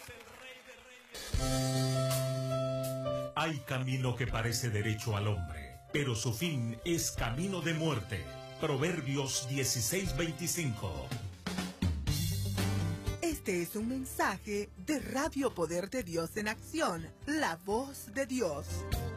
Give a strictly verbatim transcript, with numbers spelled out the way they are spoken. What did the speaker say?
Hay camino que parece derecho al hombre, pero su fin es camino de muerte. Proverbios dieciséis veinticinco. Este es un mensaje de Radio Poder de Dios en Acción, la voz de Dios.